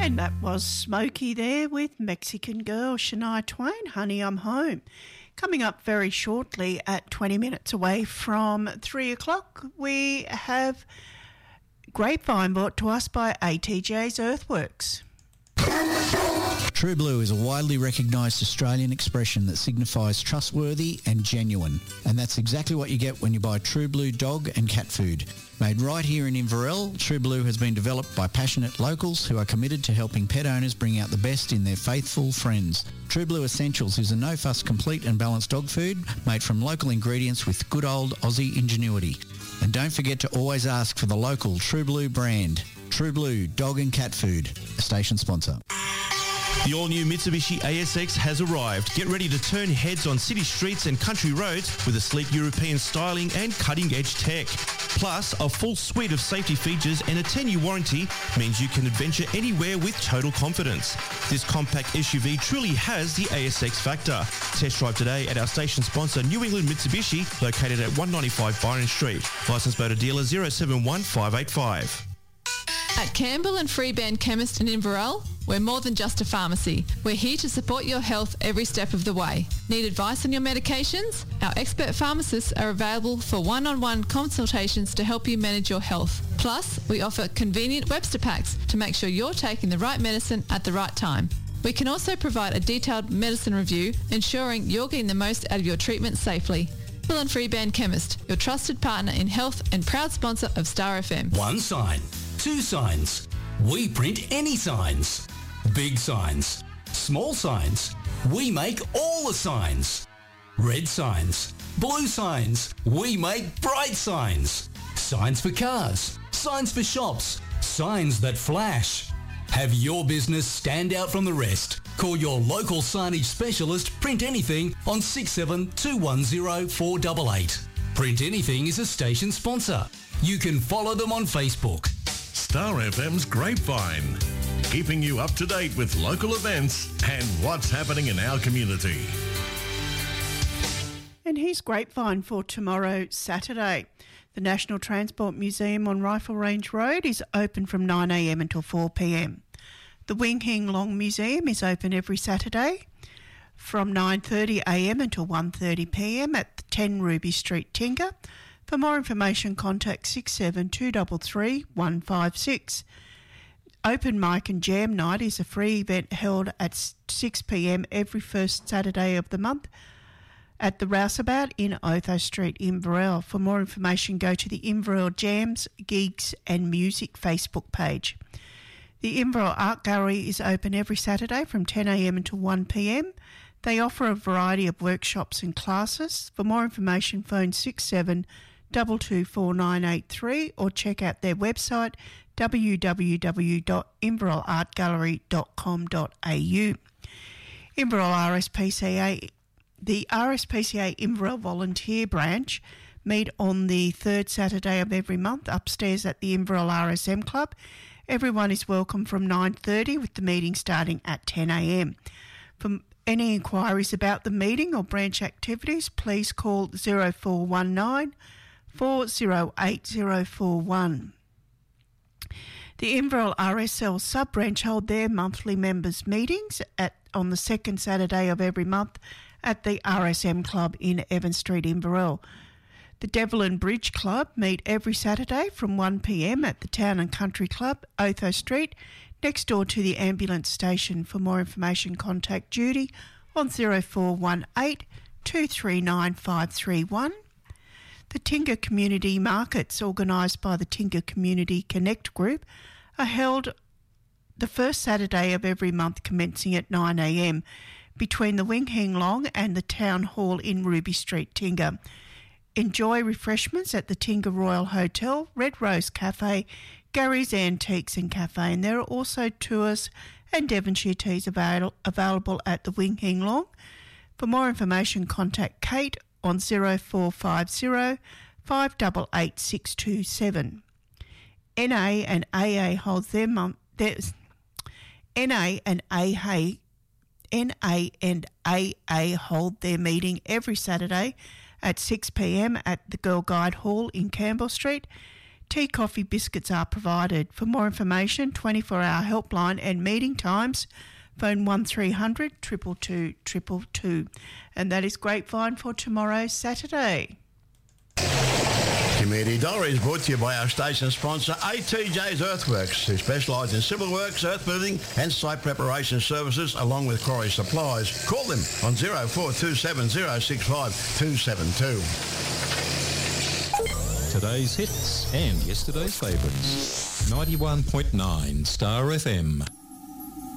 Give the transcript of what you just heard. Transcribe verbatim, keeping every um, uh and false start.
And that was Smokey there with Mexican Girl, Shania Twain, Honey, I'm Home. Coming up very shortly at twenty minutes away from three o'clock, we have Grapevine brought to us by A T J's Earthworks. True Blue is a widely recognised Australian expression that signifies trustworthy and genuine. And that's exactly what you get when you buy True Blue dog and cat food. Made right here in Inverell, True Blue has been developed by passionate locals who are committed to helping pet owners bring out the best in their faithful friends. True Blue Essentials is a no-fuss, complete and balanced dog food made from local ingredients with good old Aussie ingenuity. And don't forget to always ask for the local True Blue brand. True Blue Dog and Cat Food, a station sponsor. The all-new Mitsubishi A S X has arrived. Get ready to turn heads on city streets and country roads with a sleek European styling and cutting-edge tech. Plus, a full suite of safety features and a ten-year warranty means you can adventure anywhere with total confidence. This compact S U V truly has the A S X factor. Test drive today at our station sponsor, New England Mitsubishi, located at one ninety-five Byron Street. Licensed motor dealer zero seven one five eight five. At Campbell and Freeband Chemist in Inverell, we're more than just a pharmacy. We're here to support your health every step of the way. Need advice on your medications? Our expert pharmacists are available for one-on-one consultations to help you manage your health. Plus, we offer convenient Webster packs to make sure you're taking the right medicine at the right time. We can also provide a detailed medicine review, ensuring you're getting the most out of your treatment safely. Campbell and Freeband Chemist, your trusted partner in health and proud sponsor of Star F M. One sign. Two signs. We print any signs. Big signs. Small signs. We make all the signs. Red signs. Blue signs. We make bright signs. Signs for cars. Signs for shops. Signs that flash. Have your business stand out from the rest. Call your local signage specialist Print Anything on six seven two one zero four eight eight. Print Anything is a station sponsor. You can follow them on Facebook. Star F M's Grapevine, keeping you up to date with local events and what's happening in our community. And here's Grapevine for tomorrow, Saturday. The National Transport Museum on Rifle Range Road is open from nine a m until four p m. The Wing Hing Long Museum is open every Saturday from nine thirty a m until one thirty p m at the ten Ruby Street, Tinga. For more information, contact six seven two three three one five six. Open Mic and Jam Night is a free event held at six p m every first Saturday of the month at the Rouseabout in Otho Street, Inverell. For more information, go to the Inverell Jams, Gigs and Music Facebook page. The Inverell Art Gallery is open every Saturday from ten a m until one p m. They offer a variety of workshops and classes. For more information, phone six seven two two four nine eight three or check out their website w w w dot inverell art gallery dot com dot a u. Inverell R S P C A, the R S P C A Inverell Volunteer Branch meet on the third Saturday of every month upstairs at the Inverell R S M Club. Everyone is welcome from nine thirty with the meeting starting at ten a m. For any inquiries about the meeting or branch activities, please call zero four one nine four zero eight zero four one. The Inverell R S L sub-branch hold their monthly members' meetings at on the second Saturday of every month at the R S M Club in Evans Street, Inverell. The Devlin Bridge Club meet every Saturday from one p m at the Town and Country Club, Otho Street, next door to the ambulance station. For more information, contact Judy on zero four one eight two three nine five three one. The Tinga Community Markets, organised by the Tinga Community Connect Group, are held the first Saturday of every month commencing at nine a m between the Wing Hing Long and the Town Hall in Ruby Street, Tinga. Enjoy refreshments at the Tinga Royal Hotel, Red Rose Cafe, Gary's Antiques and Cafe, and there are also tours and Devonshire teas avail- available at the Wing Hing Long. For more information, contact Kate on zero four five zero five eight eight six two seven. N A and A A holds their month. N A and A A N A and A A hold their meeting every Saturday at six p m at the Girl Guide Hall in Campbell Street. Tea, coffee, biscuits are provided. For more information, twenty-four hour helpline and meeting times, phone one three hundred two two two two two two. And that is Grapevine for tomorrow, Saturday. Community Diary is brought to you by our station sponsor A T J's Earthworks, who specialise in civil works, earth moving and site preparation services along with quarry supplies. Call them on zero four two seven zero six five two seven two. Today's hits and yesterday's favourites. ninety-one point nine Star F M.